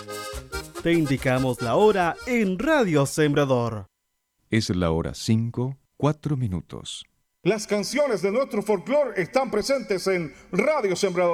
Te indicamos la hora en Radio Sembrador. Es la hora 5, 4 minutos. Las canciones de nuestro folclore están presentes en Radio Sembrador.